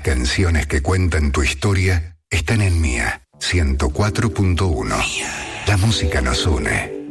canciones que cuentan tu historia están en Mía 104.1. La música nos une.